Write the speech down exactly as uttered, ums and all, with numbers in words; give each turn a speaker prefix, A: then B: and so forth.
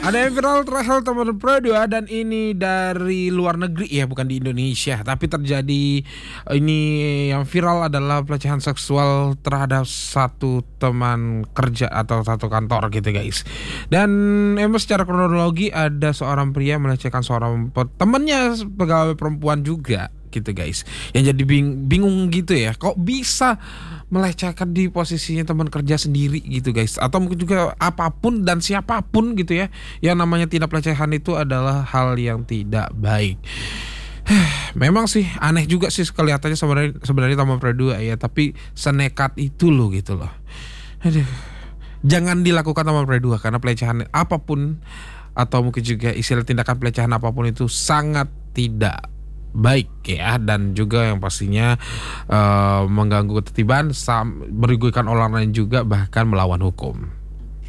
A: Ada yang viral terakhir teman Pro dua dan ini dari luar negeri ya, bukan di Indonesia. Tapi terjadi ini yang viral adalah pelecehan seksual terhadap satu teman kerja atau satu kantor gitu guys. Dan emang secara kronologi ada seorang pria melecehkan seorang pe- temannya pegawai perempuan juga gitu guys. Yang jadi bing- bingung gitu ya, kok bisa melecehkan di posisinya teman kerja sendiri gitu guys, atau mungkin juga apapun dan siapapun gitu ya, yang namanya tindak pelecehan itu adalah hal yang tidak baik. Memang sih aneh juga sih kelihatannya sebenarnya sebenarnya Taman Pradua ya, tapi senekat itu loh gitu loh. Aduh, jangan dilakukan Taman Pradua karena pelecehan apapun atau mungkin juga istilah tindakan pelecehan apapun itu sangat tidak baik ya, dan juga yang pastinya eh, mengganggu ketertiban, sam- merugikan orang lain juga, bahkan melawan hukum.